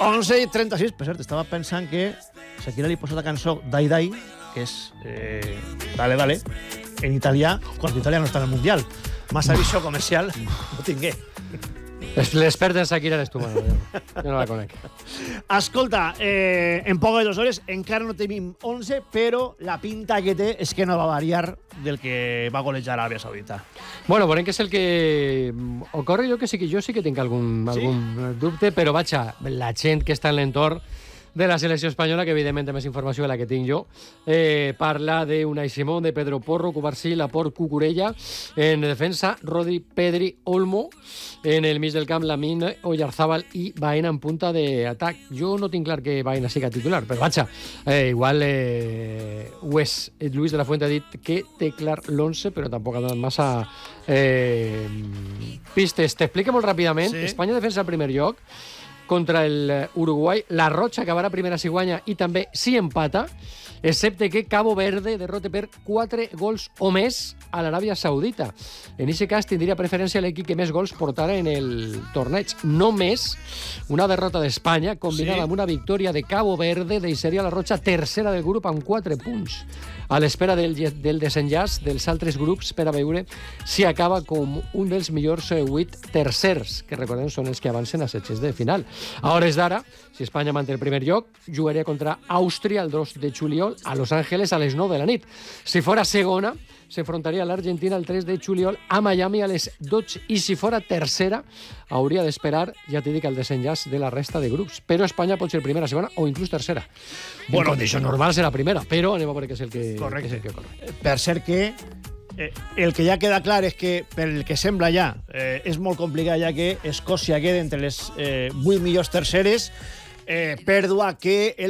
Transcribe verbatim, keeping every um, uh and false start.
onze i trenta-sis, per cert, estava pensant que Shakira li posa la cançó Dai Dai, que és eh, Dale Dale, en italià, quan Itàlia no està en el Mundial. Massa visió comercial no tingué. L'expert en Shakira eres tu, mano. Jo no la conec. Escolta, eh, en poc de dues hores encara no tenim onze, però la pinta que té és que no va variar del que va golejar Aràbia Saudita. Bueno, veurem què és el que ocorre. Jo que sí que jo sí que tinc algun, ¿Sí? algun dubte, però vaja, la gent que està en l'entorn de la selecció espanyola, que evidentment té més informació de la que tinc jo, eh, parla de Unai Simón, de Pedro Porro, Cubarsí, Laporte, Cucurella, en defensa, Rodri, Pedri, Olmo, en el mig del camp, Lamine, Oyarzábal i Baena en punta d'atac. Jo no tinc clar que Baena siga titular, però vaja, eh, igual eh, ho és. Luis de la Fuente ha dit que té clar l'onze, però tampoc ha donat massa eh, pistes. T'explico molt ràpidament. Sí. Espanya defensa el primer lloc contra el Uruguai. La Rocha acabarà primera si guanya i també si empata, excepte que Cabo Verde derrota per quatre gols o més a l'Aràbia Saudita. En aquest cas tindria preferència l'equip que més gols portara en el torneig. Només una derrota d'Espanya combinada Sí. amb una victòria de Cabo Verde deixaria la Rocha tercera del grup amb quatre punts, a l'espera del, del desenllaç dels altres grups per a veure si acaba com un dels millors vuit tercers, que recordem són els que avancen a setges de final. A hores d'ara, si Espanya manté el primer lloc, jugaria contra Àustria el dos de juliol a Los Ángeles a les nou de la nit. Si fora segona, s'enfrontaria a l'Argentina el tres de juliol a Miami a les dotze, i si fora tercera hauria d'esperar, ja t'he dit, el desenllaç de la resta de grups. Però Espanya pot ser primera, segona o inclús tercera. Bueno, en condició normal serà primera, però anem a veure què és el que, Correcte. què és el que ocorre. Per cert que eh, el que ja queda clar és que, pel que sembla ja, eh, és molt complicat ja que Escòcia quede entre les eh, vuit millors terceres, eh, pèrdua que el